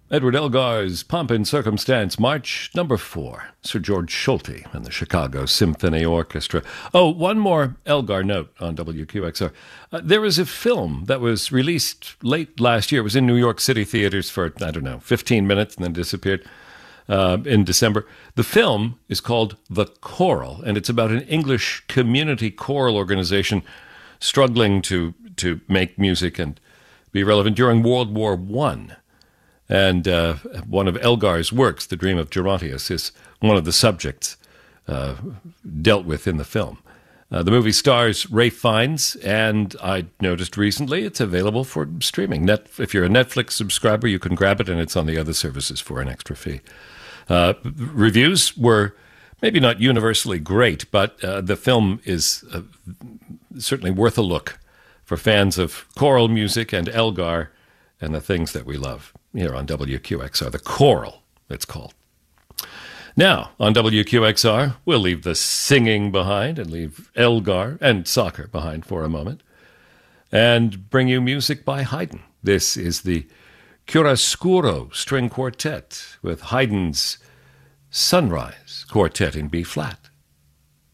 Edward Elgar's Pomp and Circumstance, March number 4, Sir George Solti and the Chicago Symphony Orchestra. Oh, one more Elgar note on WQXR. There was a film that was released late last year. It was in New York City theaters for, 15 minutes and then disappeared in December. The film is called The Choral, and it's about an English community choral organization struggling to make music and be relevant during World War I. And one of Elgar's works, The Dream of Gerontius, is one of the subjects dealt with in the film. The movie stars Ralph Fiennes, and I noticed recently it's available for streaming. If you're a Netflix subscriber, you can grab it, and it's on the other services for an extra fee. Reviews were maybe not universally great, but the film is certainly worth a look for fans of choral music and Elgar and the things that we love here on WQXR. The Choral, it's called. Now, on WQXR, we'll leave the singing behind and leave Elgar and soccer behind for a moment and bring you music by Haydn. This is the Chiaroscuro String Quartet with Haydn's Sunrise Quartet in B-flat.